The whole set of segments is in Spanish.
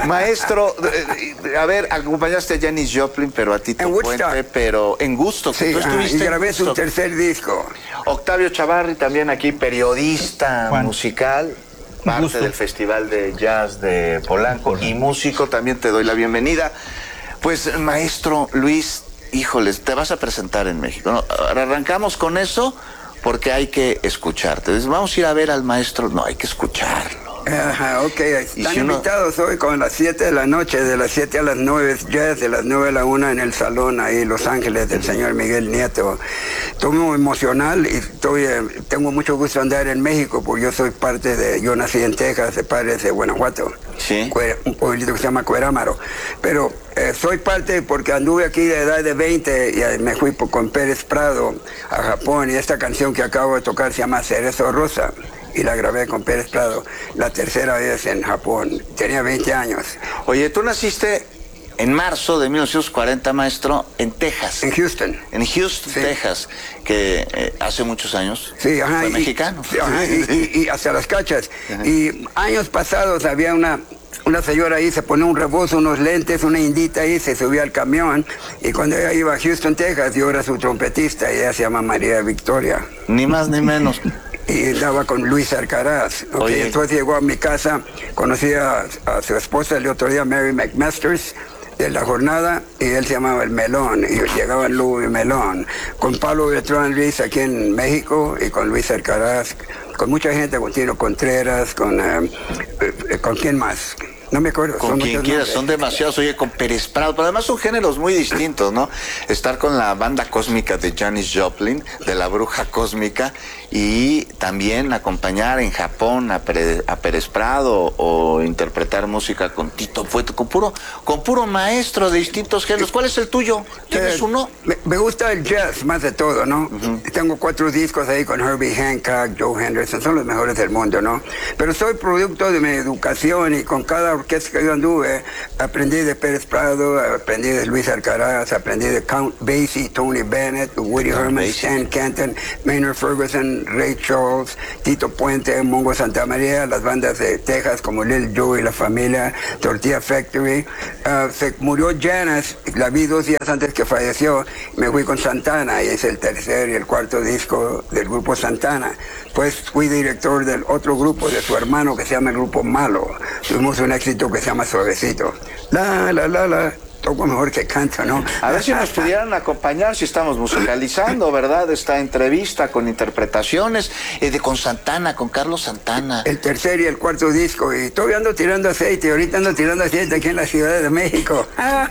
Maestro, a ver, acompañaste a Janis Joplin, pero a Tito Puente, pero en Gusto. Sí, tú estuviste y grabé su tercer disco. Octavio Chavarri, también aquí, periodista musical, parte del Festival de Jazz de Polanco y músico, también te doy la bienvenida. Pues, maestro Luis, híjoles, te vas a presentar en México, ¿no? Arrancamos con eso porque hay que escucharte. Vamos a ir a ver al maestro, no, hay que escucharlo. Ajá, ok, están invitados hoy con las 7 de la noche, de las 7 a las 9 jazz, de las 9 a la 1 en el salón ahí en Los Ángeles del señor Miguel Nieto. Estoy muy emocional y tengo mucho gusto de andar en México porque yo nací en Texas, de padres de Guanajuato, ¿sí? Un pueblito que se llama Cuerámaro, pero soy parte porque anduve aquí de edad de 20 y me fui con Pérez Prado a Japón y esta canción que acabo de tocar se llama Cerezo Rosa. Y la grabé con Pérez Prado la tercera vez en Japón. Tenía 20 años. Oye, tú naciste en marzo de 1940, maestro, en Texas. En Houston. En Houston, sí. Texas, que hace muchos años fue mexicano. Y hasta las cachas. Ajá. Y años pasados había una señora ahí, se ponía un rebozo, unos lentes, una indita ahí, se subía al camión. Y cuando ella iba a Houston, Texas, yo era su trompetista y ella se llama María Victoria. Ni más ni menos. Y andaba con Luis Alcaraz. Okay, entonces llegó a mi casa, conocí a su esposa el otro día, Mary McMasters, de La Jornada, y él se llamaba El Melón, y llegaba Louis Melón, con Pablo Bertrand Luis aquí en México, y con Luis Alcaraz, con mucha gente, con Tino Contreras, ¿con quién más? No me acuerdo. Con quien quieras, son demasiados. Oye, con Pérez Prado, pero además son géneros muy distintos, ¿no? Estar con la banda cósmica de Janis Joplin, de la bruja cósmica, y también acompañar en Japón a Pérez Prado o interpretar música con Tito Puente, con puro maestro de distintos géneros. ¿Cuál es el tuyo? ¿Tienes uno? Me gusta el jazz más de todo, ¿no? Tengo 4 discos ahí con Herbie Hancock, Joe Henderson, son los mejores del mundo, ¿no? Pero soy producto de mi educación y con cada orquesta que yo anduve, aprendí de Pérez Prado, aprendí de Luis Alcaraz, aprendí de Count Basie, Tony Bennett, Woody Herman, Stan Kenton, Maynard Ferguson, Ray Charles, Tito Puente, Mongo Santamaría, las bandas de Texas como Lil Joe y La Familia, Tortilla Factory. Se murió Janis, la vi 2 días antes que falleció, me fui con Santana y es el tercer y el cuarto disco del grupo Santana. Pues fui director del otro grupo de su hermano que se llama el Grupo Malo. Tuvimos un éxito que se llama Suavecito. Toco mejor que canto, ¿no? A ver si nos pudieran acompañar, si estamos musicalizando, ¿verdad? Esta entrevista con interpretaciones con Santana, con Carlos Santana. El tercer y el cuarto disco, y todavía ando tirando aceite, ahorita ando tirando aceite aquí en la Ciudad de México.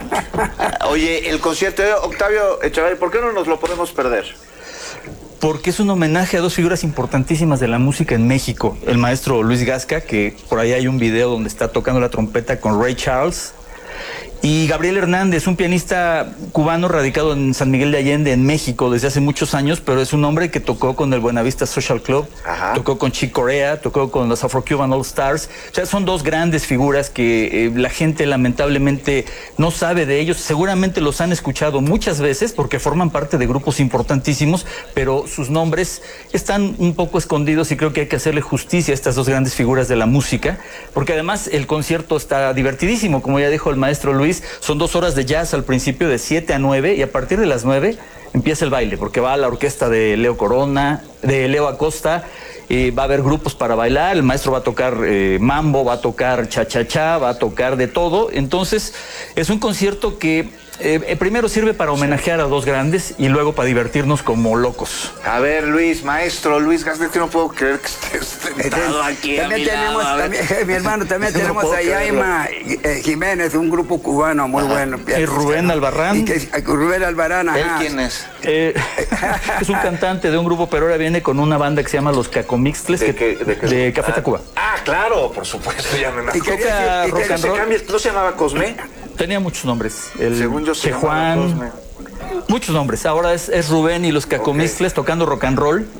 Oye, el concierto de Octavio Echavarri, ¿por qué no nos lo podemos perder? Porque es un homenaje a 2 figuras importantísimas de la música en México. El maestro Luis Gasca, que por ahí hay un video donde está tocando la trompeta con Ray Charles, y Gabriel Hernández, un pianista cubano radicado en San Miguel de Allende, en México, desde hace muchos años, pero es un hombre que tocó con el Buenavista Social Club, tocó con Chick Corea, tocó con los Afro-Cuban All Stars. O sea, son 2 grandes figuras que la gente lamentablemente no sabe de ellos. Seguramente los han escuchado muchas veces porque forman parte de grupos importantísimos, pero sus nombres están un poco escondidos y creo que hay que hacerle justicia a estas 2 grandes figuras de la música, porque además el concierto está divertidísimo, como ya dijo el maestro Luis. Son 2 horas de jazz al principio de 7 a 9 y a partir de las 9 empieza el baile, porque va la orquesta de Leo Corona, de Leo Acosta, va a haber grupos para bailar, el maestro va a tocar mambo, va a tocar cha-cha-cha, va a tocar de todo. Entonces es un concierto que primero sirve para homenajear a 2 grandes y luego para divertirnos como locos. A ver, Luis, maestro Luis Gasca, no puedo creer que estés sentado aquí también tenemos, mi hermano, también tenemos a Yaima Jiménez, un grupo cubano muy bueno. Rubén Albarrán. Rubén Albarrán, ¿Él quién es? Es un cantante de un grupo, pero ahora viene con una banda que se llama Los Cacomixtles, de Café Tacuba. Claro, por supuesto, ya me imagino. Toca rock and roll. ¿No se llamaba Cosme? Tenía muchos nombres. Según yo, Juan, muchos nombres. Ahora es Rubén y los Cacomixles tocando rock and roll.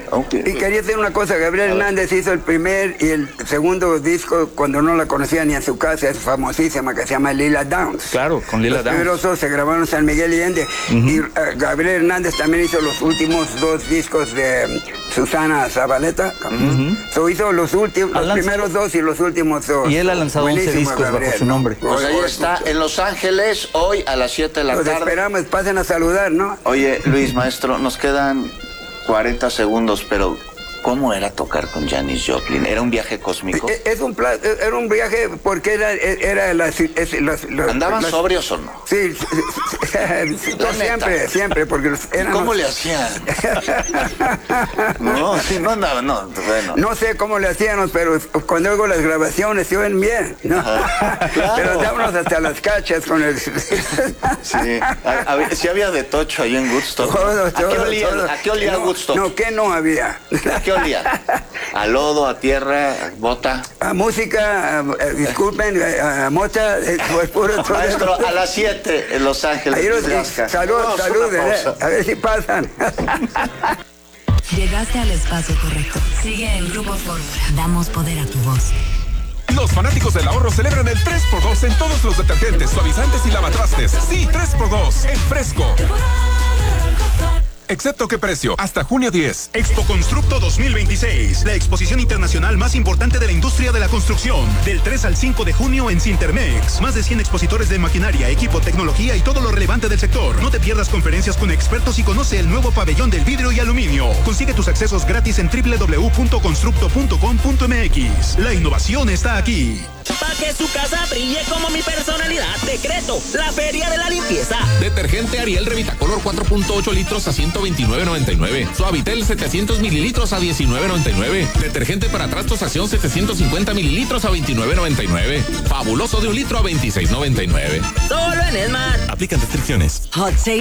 Okay. Y quería decir una cosa, Gabriel Hernández hizo el primer y el segundo disco cuando no la conocía ni en su casa, es famosísima, que se llama Lila Downs. Claro, con Lila Downs. Los primeros dos se grabaron en San Miguel y Allende. Y Gabriel Hernández también hizo los últimos dos discos de Susana Zabaleta. Hizo los primeros dos y los últimos dos. Y él ha lanzado 11 discos Gabriel, bajo su nombre. Pues ahí está, en Los Ángeles, hoy a las 7 de la Los tarde. esperamos, pasen a saludar, ¿no? Oye, Luis, maestro, nos quedan 40 segundos, pero ¿cómo era tocar con Janis Joplin? ¿Era un viaje cósmico? Era un viaje porque era ¿Andaban sobrios o no? Sí, siempre, porque ¿Cómo le hacían? No, sí, no andaba, no, bueno. No sé cómo le hacíamos, pero cuando oigo las grabaciones se oyen bien, ¿no? Claro. Pero dábamos hasta las cachas con el... Sí, sí había de tocho ahí en Woodstock. ¿A qué olía Woodstock? No, que no había. ¿A qué olía? ¿A lodo, a tierra, a bota? A música, disculpen, a mota, pues puro todo. Maestro, a las 7 en Los Ángeles. Ahí salud, a ver si pasan. Llegaste al espacio correcto. Sigue el Grupo Fórmula. Damos poder a tu voz. Los fanáticos del ahorro celebran el 3x2 en todos los detergentes, suavizantes y lavatrastes. Sí, 3x2 en Fresco. Excepto qué precio, hasta junio 10. Expo Constructo 2026, la exposición internacional más importante de la industria de la construcción. Del 3 al 5 de junio en Cintermex. Más de 100 expositores de maquinaria, equipo, tecnología y todo lo relevante del sector. No te pierdas conferencias con expertos y conoce el nuevo pabellón del vidrio y aluminio. Consigue tus accesos gratis en www.constructo.com.mx. La innovación está aquí. Para que su casa brille como mi personalidad. Decreto, la feria de la limpieza. Detergente Ariel Revitacolor 4.8 litros a 129.99. Suavitel 700 mililitros a 19.99. Detergente para trastos Acción 750 mililitros a 29.99. Fabuloso de 1 litro a 26.99. Solo en Esmar. Aplican restricciones. Hot Sale